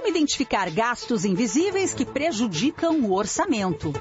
Como identificar gastos invisíveis que prejudicam o orçamento?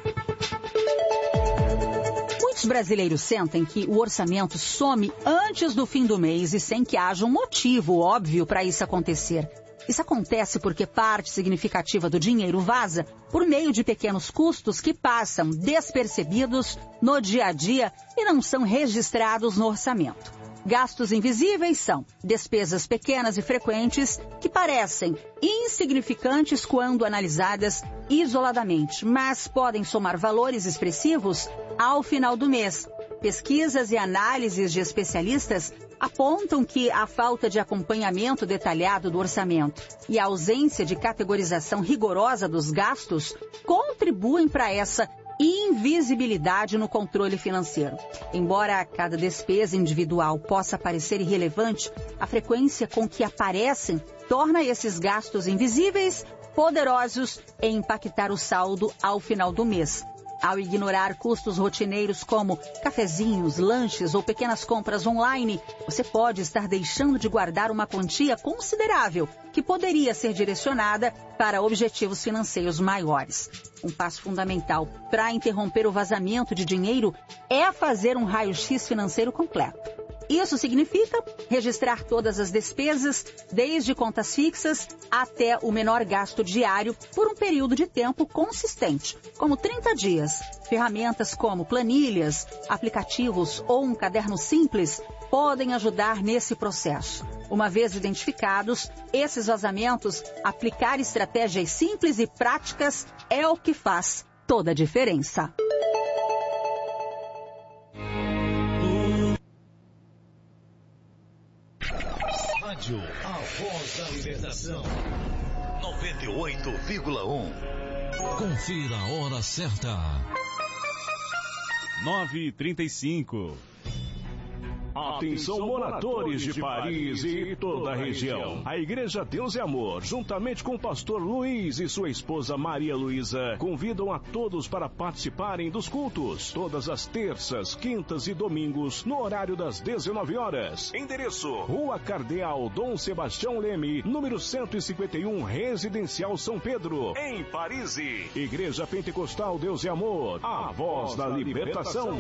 Muitos brasileiros sentem que o orçamento some antes do fim do mês e sem que haja um motivo óbvio para isso acontecer. Isso acontece porque parte significativa do dinheiro vaza por meio de pequenos custos que passam despercebidos no dia a dia e não são registrados no orçamento. Gastos invisíveis são despesas pequenas e frequentes que parecem insignificantes quando analisadas isoladamente, mas podem somar valores expressivos ao final do mês. Pesquisas e análises de especialistas apontam que a falta de acompanhamento detalhado do orçamento e a ausência de categorização rigorosa dos gastos contribuem para essa invisibilidade no controle financeiro. Embora cada despesa individual possa parecer irrelevante, a frequência com que aparecem torna esses gastos invisíveis poderosos em impactar o saldo ao final do mês. Ao ignorar custos rotineiros como cafezinhos, lanches ou pequenas compras online, você pode estar deixando de guardar uma quantia considerável que poderia ser direcionada para objetivos financeiros maiores. Um passo fundamental para interromper o vazamento de dinheiro é fazer um raio-x financeiro completo. Isso significa registrar todas as despesas, desde contas fixas até o menor gasto diário, por um período de tempo consistente, como 30 dias. Ferramentas como planilhas, aplicativos ou um caderno simples podem ajudar nesse processo. Uma vez identificados esses vazamentos, aplicar estratégias simples e práticas é o que faz toda a diferença. Rádio A Voz da Libertação 98,1. Confira a hora certa. 9h35. Atenção, moradores de Paris e toda a região. A Igreja Deus e Amor, juntamente com o pastor Luiz e sua esposa Maria Luísa, convidam a todos para participarem dos cultos, todas as terças, quintas e domingos, no horário das 19 horas. Endereço: Rua Cardeal Dom Sebastião Leme, número 151, Residencial São Pedro, em Paris. Igreja Pentecostal Deus e Amor, a voz da libertação.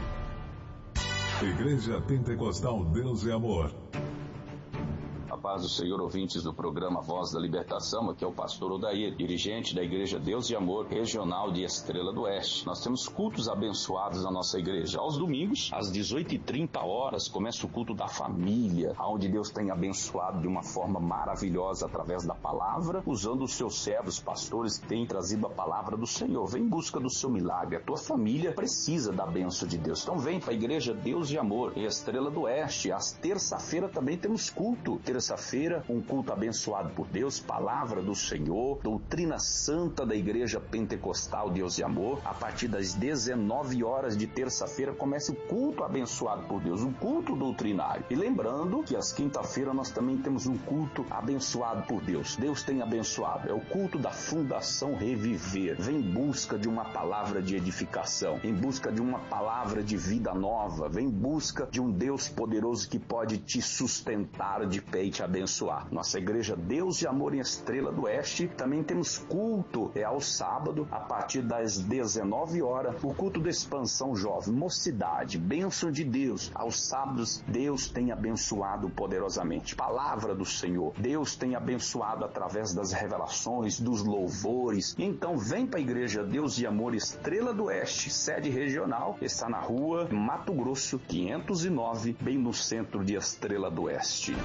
Igreja Pentecostal Deus e Amor. A paz do Senhor, ouvintes do programa Voz da Libertação. Aqui é o pastor Odair, dirigente da Igreja Deus e Amor, regional de Estrela do Oeste. Nós temos cultos abençoados na nossa igreja. Aos domingos, às 18h30, começa o culto da família, onde Deus tem abençoado de uma forma maravilhosa através da palavra, usando os seus servos, pastores que têm trazido a palavra do Senhor. Vem em busca do seu milagre. A tua família precisa da bênção de Deus. Então vem para a Igreja Deus e Amor, em Estrela do Oeste. Às terça-feira também temos culto. Terça-feira, um culto abençoado por Deus, palavra do Senhor, doutrina santa da Igreja Pentecostal Deus e Amor. A partir das 19 horas de terça-feira começa o culto abençoado por Deus, um culto doutrinário. E lembrando que às quinta-feira nós também temos um culto abençoado por Deus. Deus tem abençoado. É o culto da Fundação Reviver. Vem em busca de uma palavra de edificação, em busca de uma palavra de vida nova, vem em busca de um Deus poderoso que pode te sustentar de pé e te abençoar. Nossa Igreja Deus e Amor em Estrela do Oeste, também temos culto, ao sábado, a partir das 19 horas, o culto da expansão jovem, mocidade, bênção de Deus. Aos sábados, Deus tem abençoado poderosamente. Palavra do Senhor, Deus tem abençoado através das revelações, dos louvores. Então vem para a Igreja Deus e Amor Estrela do Oeste, sede regional, está na rua Mato Grosso 509, bem no centro de Estrela do Oeste.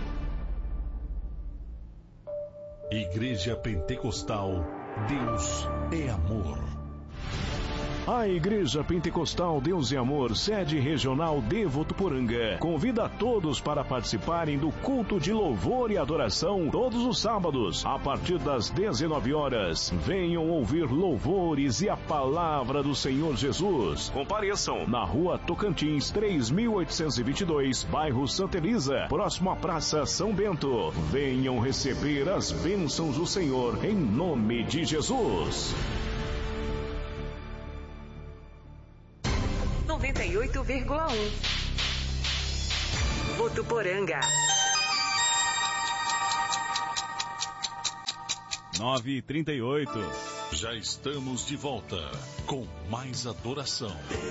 Igreja Pentecostal Deus é Amor. A Igreja Pentecostal Deus e Amor, sede regional de Votuporanga, convida a todos para participarem do culto de louvor e adoração todos os sábados, a partir das 19 horas. Venham ouvir louvores e a palavra do Senhor Jesus. Compareçam na Rua Tocantins, 3822, bairro Santa Elisa, próximo à Praça São Bento. Venham receber as bênçãos do Senhor, em nome de Jesus. 98,1. Votuporanga. 9h38. Já estamos de volta com mais adoração.